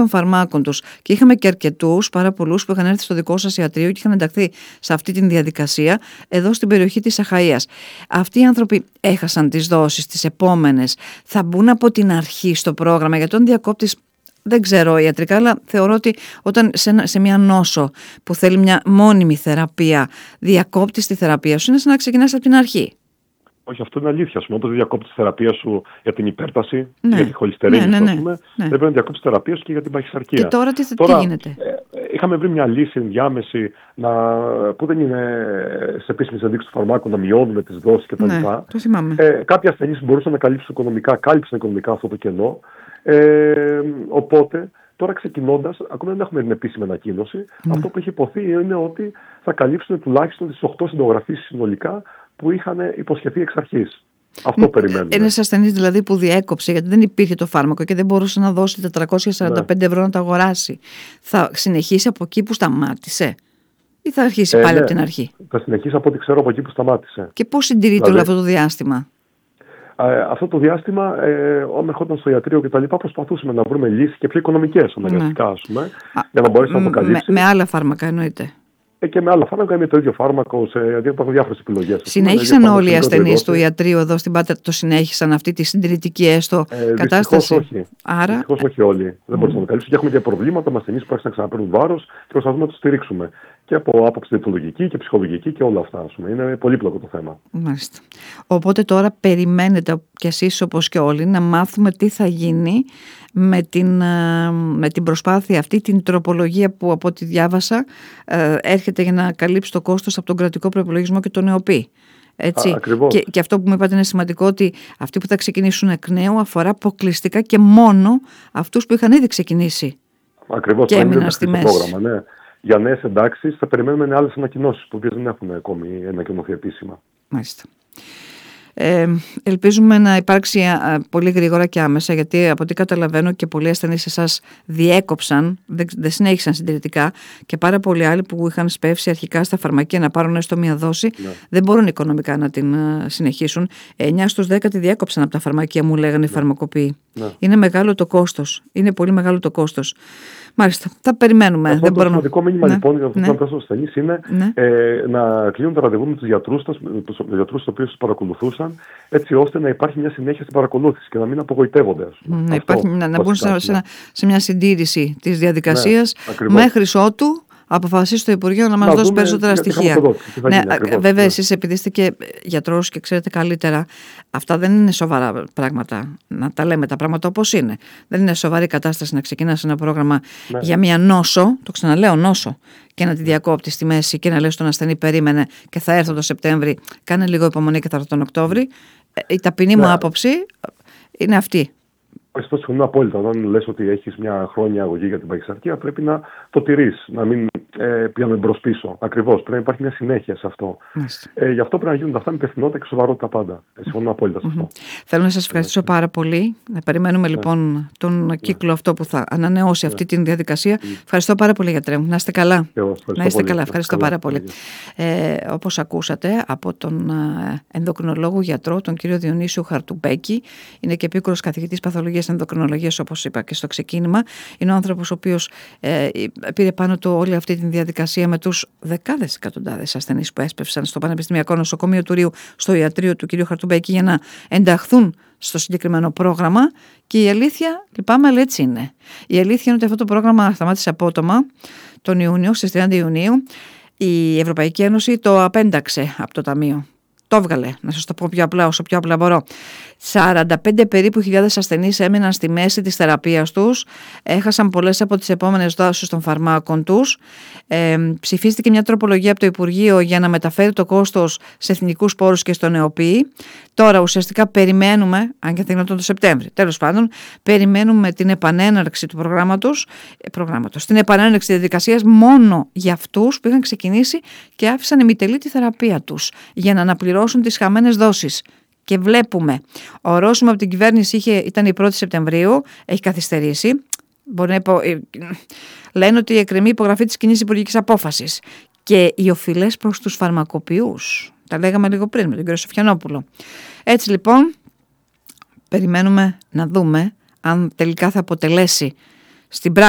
των φαρμάκων τους. Και είχαμε και αρκετούς, πάρα πολλούς, που είχαν έρθει στο δικό σας ιατρείο και είχαν ενταχθεί σε αυτή τη διαδικασία εδώ στην περιοχή της Αχαΐας. Αυτοί οι άνθρωποι έχασαν τις δόσεις, τις επόμενες θα μπουν από την αρχή στο πρόγραμμα? Γιατί τον διακόπτης, δεν ξέρω ιατρικά, αλλά θεωρώ ότι όταν σε μια νόσο που θέλει μια μόνιμη θεραπεία διακόπτεις τη θεραπεία σου, είναι σαν να ξεκινάς από την αρχή. Όχι, αυτό είναι αλήθεια. Όπως δεν διακόπτεις τη θεραπεία σου για την υπέρταση, για τη χολυστερίνη, πρέπει να διακόπτεις τη θεραπεία σου και για την παχυσαρκία. Και τώρα τι γίνεται? Είχαμε βρει μια λύση ενδιάμεση που δεν είναι σε επίσημες ενδείξεις του φαρμάκου να μειώνουμε τις δόσεις κτλ. Το θυμάμαι. Κάποιοι ασθενείς μπορούσαν να κάλυψαν οικονομικά αυτό το κενό. Οπότε τώρα ξεκινώντας, ακόμα δεν έχουμε την επίσημη ανακοίνωση. Αυτό που έχει υποθεί είναι ότι θα καλύψουν τουλάχιστον τις 8 συντογραφήσεις συνολικά που είχαν υποσχεθεί εξ αρχής. Αυτό περιμένουμε. Ένας ασθενής δηλαδή που διέκοψε γιατί δεν υπήρχε το φάρμακο και δεν μπορούσε να δώσει 445 ευρώ να το αγοράσει, θα συνεχίσει από εκεί που σταμάτησε ή θα αρχίσει πάλι από την αρχή? Θα συνεχίσει από ό,τι ξέρω από εκεί που σταμάτησε. Και πώς συντηρείται όλο αυτό το διάστημα? Αυτό το διάστημα, όταν ερχόταν στο ιατρείο και τα λοιπά, προσπαθούσαμε να βρούμε λύσεις και πιο οικονομικές αναγκαστικά, ας πούμε, για να μπορέσει να αποκαλύψει. Με άλλα φάρμακα εννοείται. Και με άλλα φάρμακα ή με το ίδιο φάρμακο, υπάρχουν διάφορες επιλογές. Συνέχισαν όλοι οι ασθενείς του ιατρείου εδώ στην Πάτρα, το συνέχισαν αυτή τη συντηρητική έστω κατάσταση? Όχι. Δυστυχώς όχι όλοι. Δεν μπορούσαμε να καλύψουμε και έχουμε και προβλήματα με ασθενείς που άρχισαν να ξαναπαίρνουν βάρος και προσπαθούμε να τους στηρίξουμε. Και από άποψη διαιτολογική και ψυχολογική και όλα αυτά. Ας πούμε. Είναι πολύπλοκο το θέμα. Μάλιστα. Οπότε τώρα περιμένετε κι εσείς όπως και όλοι να μάθουμε τι θα γίνει με την προσπάθεια αυτή, την τροπολογία που από ό,τι διάβασα έρχεται για να καλύψει το κόστος από τον κρατικό προϋπολογισμό και τον ΕΟΠΗ. Έτσι. Και αυτό που μου είπατε είναι σημαντικό, ότι αυτοί που θα ξεκινήσουν εκ νέου αφορά αποκλειστικά και μόνο αυτούς που είχαν ήδη ξεκινήσει. Ακριβώς. Και έμειναν στη μέση. Πρόγραμμα, ναι. Για νέες εντάξεις θα περιμένουμε άλλες ανακοινώσεις που δεν έχουν ακόμη ανακοινωθεί επίσημα. Μάλιστα. Ελπίζουμε να υπάρξει πολύ γρήγορα και άμεσα, γιατί από ό,τι καταλαβαίνω και πολλοί ασθενείς εσάς διέκοψαν, δεν συνέχισαν συντηρητικά, και πάρα πολλοί άλλοι που είχαν σπεύσει αρχικά στα φαρμακεία να πάρουν έστω μία δόση, δεν μπορούν οικονομικά να την συνεχίσουν. 9 στους 10 τη διέκοψαν από τα φαρμακεία, μου λέγανε οι φαρμακοποιοί. Είναι μεγάλο το κόστος. Είναι πολύ μεγάλο το κόστος. Μάλιστα, θα περιμένουμε. Αυτό το σημαντικό μήνυμα λοιπόν για αυτό που θα στους ασθενείς είναι να κλείνουν τα ραντεβού με τους γιατρούς τους οποίους τους παρακολουθούσαν, έτσι ώστε να υπάρχει μια συνέχεια στην παρακολούθηση και να μην απογοητεύονται. Να μπουν σε μια συντήρηση της διαδικασίας μέχρι ότου αποφασίσει το Υπουργείο να μας δώσει περισσότερα στοιχεία. Βέβαια, εσείς επειδή είστε και γιατρός και ξέρετε καλύτερα, αυτά δεν είναι σοβαρά πράγματα. Να τα λέμε τα πράγματα όπως είναι. Δεν είναι σοβαρή κατάσταση να ξεκινάς ένα πρόγραμμα για μια νόσο, το ξαναλέω νόσο, και να τη διακόπτεις στη μέση και να λες στον ασθενή περίμενε και θα έρθω το Σεπτέμβρη, κάνε λίγο υπομονή και θα έρθω τον Οκτώβρη. Η ταπεινή μου άποψη είναι αυτή. Αυτό συμφωνώ απόλυτα. Όταν λες ότι έχεις μια χρόνια αγωγή για την παχυσαρκία, πρέπει να το τηρείς, να μην πηγαίνουμε μπρος-πίσω. Ακριβώς. Πρέπει να υπάρχει μια συνέχεια σε αυτό. Γι' αυτό πρέπει να γίνονται αυτά με υπευθυνότητα και σοβαρότητα πάντα. Συμφωνώ απόλυτα σε αυτό. Θέλω να σας ευχαριστήσω πάρα πολύ. Να περιμένουμε λοιπόν τον κύκλο αυτό που θα ανανεώσει αυτή τη διαδικασία. Ευχαριστώ πάρα πολύ, γιατρέ μου. Να είστε καλά. Να είστε καλά. Ευχαριστώ πάρα πολύ. Όπως ακούσατε από τον ενδοκρινολόγο γιατρό, τον κύριο Διονύσιο Χαρτουμπέκη, είναι και επίκουρος καθηγητής παθολογίας ενδοκρινολογίας, όπως είπα και στο ξεκίνημα. Είναι ο άνθρωπος ο οποίος πήρε πάνω του όλη αυτή τη διαδικασία με τους δεκάδες εκατοντάδες ασθενείς που έσπευσαν στο Πανεπιστημιακό Νοσοκομείο του Ρίου, στο ιατρείο του κ. Χαρτουμπέκη, για να ενταχθούν στο συγκεκριμένο πρόγραμμα. Και η αλήθεια, λυπάμαι, αλλά έτσι είναι. Η αλήθεια είναι ότι αυτό το πρόγραμμα σταμάτησε απότομα τον Ιούνιο, στις 30 Ιουνίου. Η Ευρωπαϊκή Ένωση το απένταξε από το Ταμείο. Το έβγαλε, να σας το πω πιο απλά, όσο πιο απλά μπορώ. 45 περίπου χιλιάδες ασθενείς έμειναν στη μέση της θεραπείας τους, έχασαν πολλές από τις επόμενες δόσεις των φαρμάκων τους. Ψηφίστηκε μια τροπολογία από το Υπουργείο για να μεταφέρει το κόστος σε εθνικούς πόρους και στον ΕΟΠΗ. Τώρα ουσιαστικά περιμένουμε, αν και θα γινόταν το Σεπτέμβρη, τέλος πάντων, περιμένουμε την επανέναρξη του προγράμματος, την επανέναρξη της διαδικασίας μόνο για αυτούς που είχαν ξεκινήσει και άφησαν ημιτελή τη θεραπεία τους για να αναπληρώσουν τις χαμένες δόσεις. Και βλέπουμε, ορόσημο από την κυβέρνηση ήταν η 1η Σεπτεμβρίου, έχει καθυστερήσει. Μπορεί να λένε ότι εκκρεμεί η υπογραφή της κοινής υπουργικής απόφασης και οι οφειλές προς τους φαρμακοποιούς. Τα λέγαμε λίγο πριν με τον κύριο Σοφιανόπουλο. Έτσι λοιπόν, περιμένουμε να δούμε αν τελικά θα αποτελέσει στην πράξη